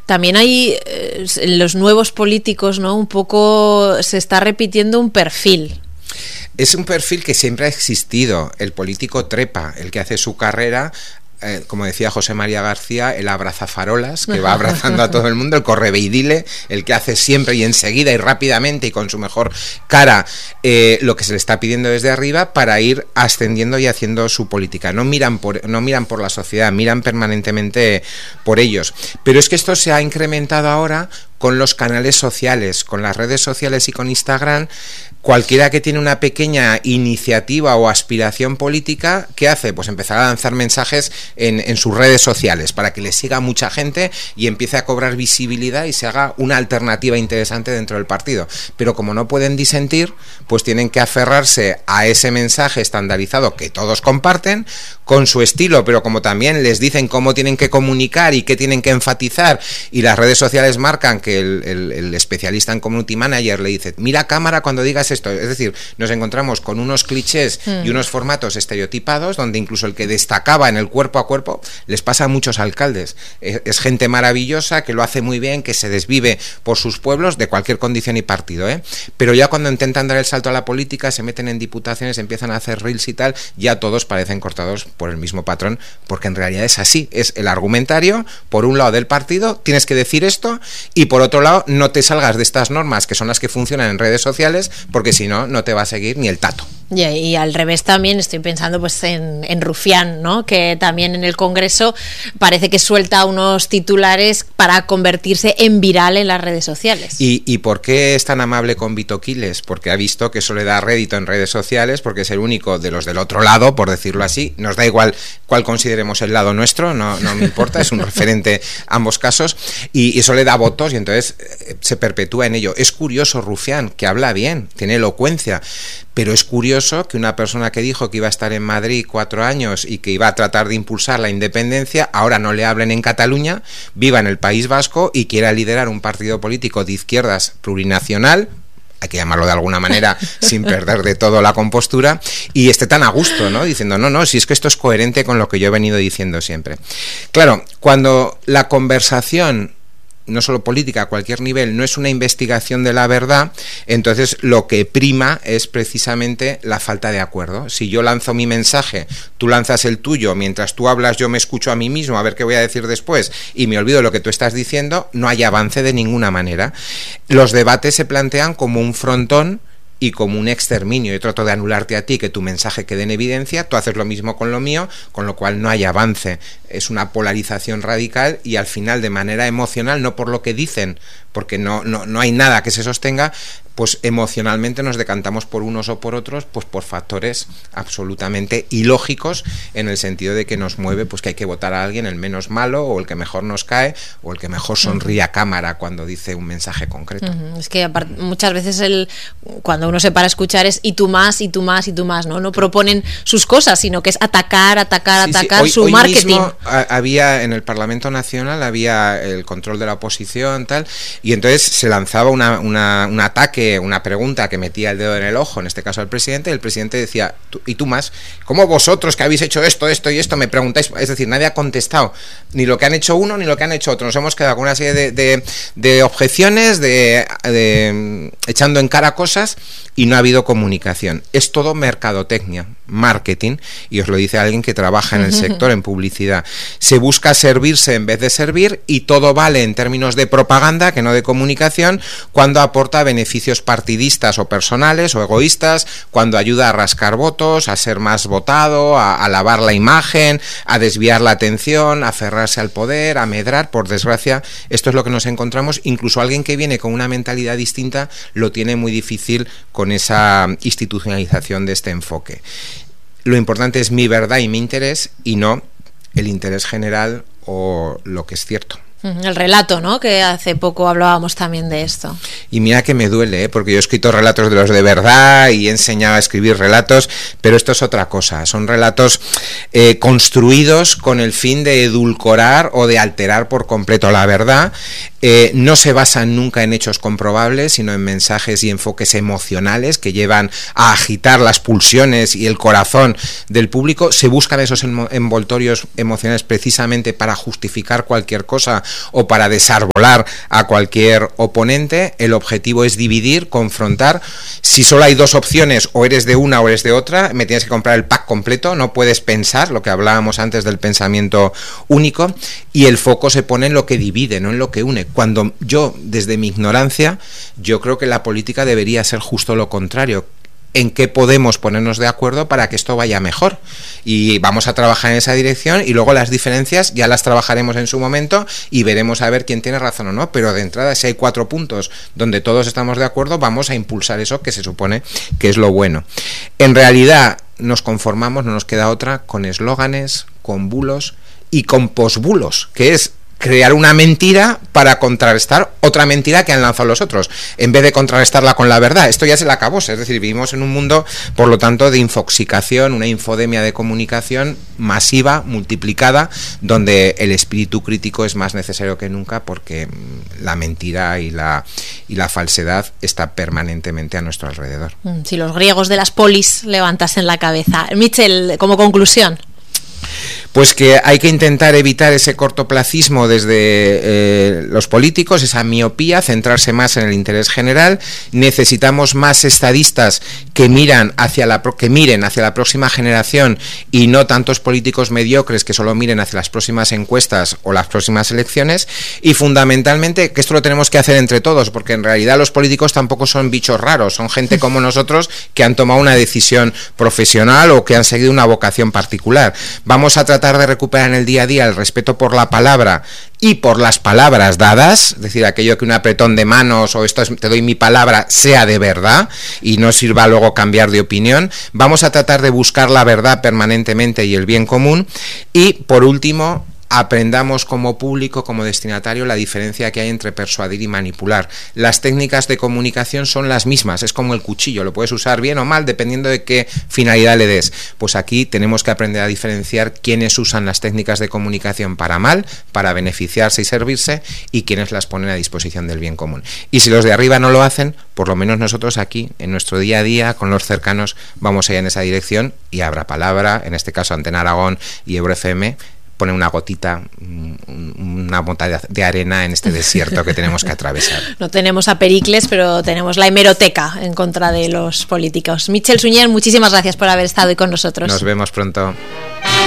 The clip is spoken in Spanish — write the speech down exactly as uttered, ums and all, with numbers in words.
también hay eh, en los nuevos políticos, ¿no? Un poco se está repitiendo un perfil. Es un perfil que siempre ha existido, el político trepa, el que hace su carrera, eh, como decía José María García, el abrazafarolas, que va abrazando a todo el mundo, el correveidile, el que hace siempre y enseguida y rápidamente y con su mejor cara eh, lo que se le está pidiendo desde arriba para ir ascendiendo y haciendo su política. No miran por, no miran por la sociedad, miran permanentemente por ellos. Pero es que esto se ha incrementado ahora con los canales sociales, con las redes sociales y con Instagram. Cualquiera que tiene una pequeña iniciativa o aspiración política, ¿qué hace? Pues empezar a lanzar mensajes en, en sus redes sociales para que le siga mucha gente y empiece a cobrar visibilidad y se haga una alternativa interesante dentro del partido. Pero como no pueden disentir, pues tienen que aferrarse a ese mensaje estandarizado que todos comparten, con su estilo, pero como también les dicen cómo tienen que comunicar y qué tienen que enfatizar, y las redes sociales marcan que el, el, el especialista en community manager le dice, mira a cámara cuando digas esto. Es decir, nos encontramos con unos clichés mm. y unos formatos estereotipados donde incluso el que destacaba en el cuerpo a cuerpo les pasa a muchos alcaldes. Es, es gente maravillosa que lo hace muy bien, que se desvive por sus pueblos de cualquier condición y partido, ¿eh? Pero ya cuando intentan dar el salto a la política, se meten en diputaciones, empiezan a hacer reels y tal, ya todos parecen cortados por el mismo patrón, porque en realidad es así, es el argumentario, por un lado del partido, tienes que decir esto, y por otro lado, no te salgas de estas normas que son las que funcionan en redes sociales, porque si no, no te va a seguir ni el tato. Y, y al revés también estoy pensando pues en, en Rufián, ¿no? Que también en el Congreso parece que suelta unos titulares para convertirse en viral en las redes sociales. ¿Y, y por qué es tan amable con Vito Quiles? Porque ha visto que eso le da rédito en redes sociales, porque es el único de los del otro lado, por decirlo así. Nos da igual cuál consideremos el lado nuestro, no, no me importa, es un referente ambos casos, y, y eso le da votos y entonces eh, se perpetúa en ello. Es curioso Rufián, que habla bien, tiene elocuencia, pero es curioso que una persona que dijo que iba a estar en Madrid cuatro años y que iba a tratar de impulsar la independencia, ahora no le hablen en Cataluña, viva en el País Vasco y quiera liderar un partido político de izquierdas plurinacional, hay que llamarlo de alguna manera sin perder de todo la compostura, y esté tan a gusto, ¿no? Diciendo, no, no, si es que esto es coherente con lo que yo he venido diciendo siempre. Claro, cuando la conversación, no solo política, a cualquier nivel, no es una investigación de la verdad, entonces lo que prima es precisamente la falta de acuerdo. Si yo lanzo mi mensaje, tú lanzas el tuyo, mientras tú hablas yo me escucho a mí mismo a ver qué voy a decir después y me olvido de lo que tú estás diciendo, no hay avance de ninguna manera. Los debates se plantean como un frontón y como un exterminio. Yo trato de anularte a ti, que tu mensaje quede en evidencia, tú haces lo mismo con lo mío, con lo cual no hay avance. Es una polarización radical y al final de manera emocional, no por lo que dicen, porque no, no, no hay nada que se sostenga, pues emocionalmente nos decantamos por unos o por otros, pues por factores absolutamente ilógicos, en el sentido de que nos mueve pues que hay que votar a alguien el menos malo o el que mejor nos cae o el que mejor sonríe a cámara cuando dice un mensaje concreto. Uh-huh. Es que aparte, muchas veces el, cuando uno se para a escuchar es y tú más, y tú más, y tú más, ¿no? No proponen sus cosas, sino que es atacar, atacar, sí, atacar, sí. Hoy, su hoy marketing. Mismo había en el Parlamento Nacional había el control de la oposición, tal, y entonces se lanzaba una, una, un ataque, una pregunta que metía el dedo en el ojo, en este caso al presidente, y el presidente decía, ¿y tú más? ¿Cómo vosotros que habéis hecho esto, esto y esto me preguntáis? Es decir, nadie ha contestado ni lo que han hecho uno ni lo que han hecho otro. Nos hemos quedado con una serie de, de, de objeciones, de, de echando en cara cosas, y no ha habido comunicación. Es todo mercadotecnia, marketing, y os lo dice alguien que trabaja en el sector, en publicidad. Se busca servirse en vez de servir, y todo vale en términos de propaganda, que no de comunicación, cuando aporta beneficios partidistas o personales o egoístas, cuando ayuda a rascar votos, a ser más votado, a, a lavar la imagen, a desviar la atención, a aferrarse al poder, a medrar. Por desgracia, esto es lo que nos encontramos. Incluso alguien que viene con una mentalidad distinta lo tiene muy difícil con esa institucionalización de este enfoque. Lo importante es mi verdad y mi interés, y no el interés general o lo que es cierto. El relato, ¿no? Que hace poco hablábamos también de esto. Y mira que me duele, ¿eh? Porque yo he escrito relatos de los de verdad y he enseñado a escribir relatos, pero esto es otra cosa. Son relatos eh, construidos con el fin de edulcorar o de alterar por completo la verdad, eh, no se basan nunca en hechos comprobables, sino en mensajes y enfoques emocionales que llevan a agitar las pulsiones y el corazón del público. Se buscan esos envoltorios emocionales precisamente para justificar cualquier cosa o para desarbolar a cualquier oponente. El objetivo es dividir, confrontar. Si solo hay dos opciones, o eres de una o eres de otra, me tienes que comprar el pack completo, no puedes pensar, lo que hablábamos antes del pensamiento único, y el foco se pone en lo que divide, no en lo que une. Cuando yo, desde mi ignorancia, yo creo que la política debería ser justo lo contrario. En qué podemos ponernos de acuerdo para que esto vaya mejor, y vamos a trabajar en esa dirección, y luego las diferencias ya las trabajaremos en su momento y veremos a ver quién tiene razón o no, pero de entrada, si hay cuatro puntos donde todos estamos de acuerdo, vamos a impulsar eso que se supone que es lo bueno. En realidad nos conformamos, no nos queda otra, con eslóganes, con bulos y con posbulos, que es crear una mentira para contrarrestar otra mentira que han lanzado los otros, en vez de contrarrestarla con la verdad. Esto ya se le acabó, es decir, vivimos en un mundo, por lo tanto, de infoxicación, una infodemia de comunicación masiva, multiplicada, donde el espíritu crítico es más necesario que nunca, porque la mentira y la, y la falsedad está permanentemente a nuestro alrededor. Si los griegos de las polis levantasen la cabeza. Mitchell, como conclusión. Pues que hay que intentar evitar ese cortoplacismo desde eh, los políticos, esa miopía, centrarse más en el interés general. Necesitamos más estadistas que miran hacia la que miren hacia la próxima generación, y no tantos políticos mediocres que solo miren hacia las próximas encuestas o las próximas elecciones. Y fundamentalmente que esto lo tenemos que hacer entre todos, porque en realidad los políticos tampoco son bichos raros, son gente como nosotros que han tomado una decisión profesional o que han seguido una vocación particular. Vamos a tratar de recuperar en el día a día el respeto por la palabra y por las palabras dadas, es decir, aquello que un apretón de manos o esto es, te doy mi palabra, sea de verdad y no sirva luego cambiar de opinión. Vamos a tratar de buscar la verdad permanentemente y el bien común. Y por último, aprendamos como público, como destinatario, la diferencia que hay entre persuadir y manipular. Las técnicas de comunicación son las mismas, es como el cuchillo, lo puedes usar bien o mal dependiendo de qué finalidad le des. Pues aquí tenemos que aprender a diferenciar quiénes usan las técnicas de comunicación para mal, para beneficiarse y servirse, y quiénes las ponen a disposición del bien común. Y si los de arriba no lo hacen, por lo menos nosotros aquí, en nuestro día a día, con los cercanos, vamos a ir en esa dirección, y habrá palabra, en este caso Antena Aragón y Ebro F M, pone una gotita, una mota de arena en este desierto que tenemos que atravesar. No tenemos a Pericles, pero tenemos la hemeroteca en contra de los políticos. Mitchell Sunyer, muchísimas gracias por haber estado hoy con nosotros. Nos vemos pronto.